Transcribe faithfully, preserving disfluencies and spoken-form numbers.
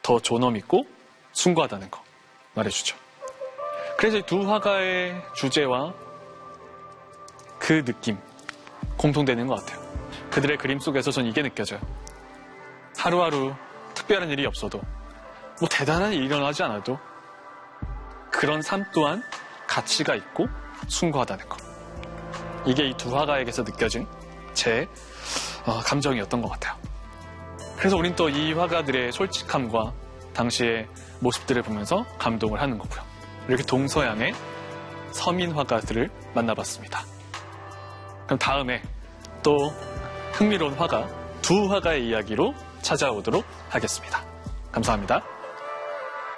더 존엄 있고 숭고하다는 거 말해주죠. 그래서 이 두 화가의 주제와 그 느낌 공통되는 것 같아요. 그들의 그림 속에서 전 이게 느껴져요. 하루하루 특별한 일이 없어도 뭐 대단한 일이 일어나지 않아도 그런 삶 또한 가치가 있고 숭고하다는 것. 이게 이 두 화가에게서 느껴진 제 어, 감정이었던 것 같아요. 그래서 우린 또 이 화가들의 솔직함과 당시의 모습들을 보면서 감동을 하는 거고요. 이렇게 동서양의 서민 화가들을 만나봤습니다. 그럼 다음에 또 흥미로운 화가, 두 화가의 이야기로 찾아오도록 하겠습니다. 감사합니다.